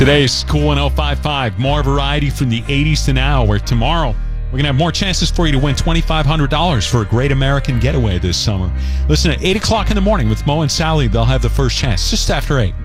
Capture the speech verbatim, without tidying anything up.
Today's Cool one oh five point five. More variety from the eighties to now, where tomorrow we're going to have more chances for you to win twenty-five hundred dollars for a great American getaway this summer. Listen at eight o'clock in the morning with Mo and Sally. They'll have the first chance just after eight.